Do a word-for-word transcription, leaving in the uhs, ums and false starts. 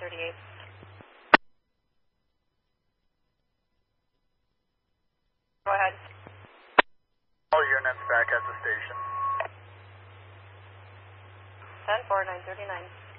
thirty-eight. Go ahead. All units back at the station. ten four, nine thirty-nine.